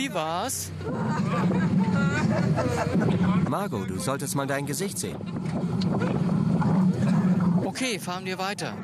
Wie war's? Margot, du solltest mal dein Gesicht sehen. Okay, fahren wir weiter.